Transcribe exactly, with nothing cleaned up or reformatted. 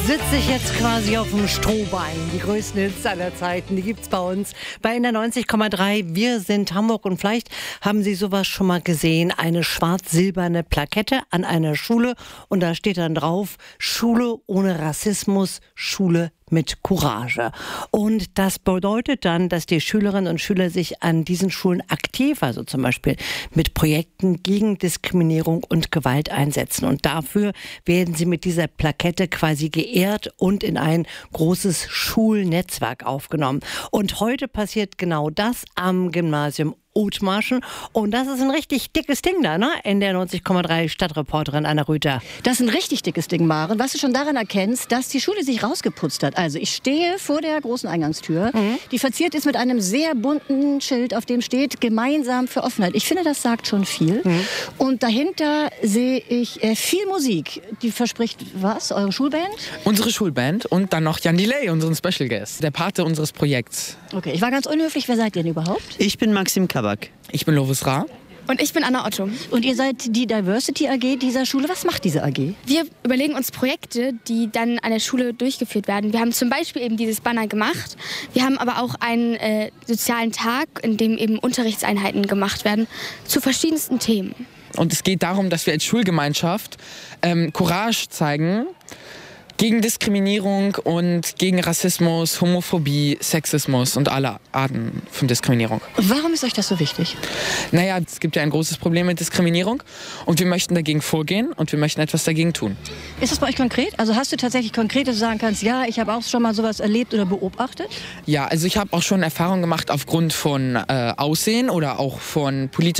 sitze ich jetzt quasi auf dem Strohbein. Die größten Hits aller Zeiten, die gibt's bei uns bei N D R neunzig Komma drei. Wir sind Hamburg und vielleicht haben Sie sowas schon mal gesehen. Eine schwarz-silberne Plakette an einer Schule und da steht dann drauf: Schule ohne Rassismus, Schule mit Courage. Und das bedeutet dann, dass die Schülerinnen und Schüler sich an diesen Schulen aktiv, also zum Beispiel mit Projekten gegen Diskriminierung und Gewalt einsetzen. Und dafür werden sie mit dieser Plakette quasi geehrt und in ein großes Schulnetzwerk aufgenommen. Und heute passiert genau das am Gymnasium Othmarschen. Und das ist ein richtig dickes Ding da, ne? N D R neunzig Komma drei Stadtreporterin Anna Rüther. Das ist ein richtig dickes Ding, Maren. Was du schon daran erkennst, dass die Schule sich rausgeputzt hat. Also ich stehe vor der großen Eingangstür, mhm. die verziert ist mit einem sehr bunten Schild, auf dem steht gemeinsam für Offenheit. Ich finde, das sagt schon viel. Mhm. Und dahinter sehe ich äh, viel Musik. Die verspricht was? Eure Schulband? Unsere Schulband und dann noch Jan Delay, unseren Special Guest, der Pate unseres Projekts. Okay, ich war ganz unhöflich. Wer seid ihr denn überhaupt? Ich bin Maxim Kabak. Ich bin Lovis Ra. Und ich bin Anna Otto. Und ihr seid die Diversity A G dieser Schule. Was macht diese A G? Wir überlegen uns Projekte, die dann an der Schule durchgeführt werden. Wir haben zum Beispiel eben dieses Banner gemacht. Wir haben aber auch einen äh, sozialen Tag, in dem eben Unterrichtseinheiten gemacht werden zu verschiedensten Themen. Und es geht darum, dass wir als Schulgemeinschaft ähm, Courage zeigen gegen Diskriminierung und gegen Rassismus, Homophobie, Sexismus und alle Arten von Diskriminierung. Und warum ist euch das so wichtig? Naja, es gibt ja ein großes Problem mit Diskriminierung und wir möchten dagegen vorgehen und wir möchten etwas dagegen tun. Ist das bei euch konkret? Also hast du tatsächlich konkret, dass du sagen kannst, ja, ich habe auch schon mal sowas erlebt oder beobachtet? Ja, also ich habe auch schon Erfahrungen gemacht aufgrund von äh, Aussehen oder auch von politischen